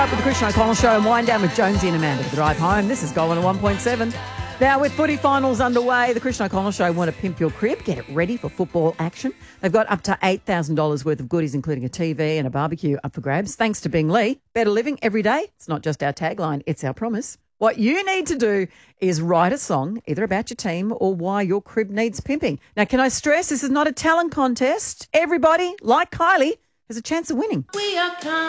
With the Christian O'Connell Show and wind down with Jonesy and Amanda for the drive home. This is Golden at 1.7. Now, with footy finals underway, the Christian O'Connell Show want to pimp your crib. Get it ready for football action. They've got up to $8,000 worth of goodies, including a TV and a barbecue up for grabs. Thanks to Bing Lee. Better living every day. It's not just our tagline, it's our promise. What you need to do is write a song, either about your team or why your crib needs pimping. Now, can I stress, this is not a talent contest. Everybody, like Kylie, has a chance of winning. We are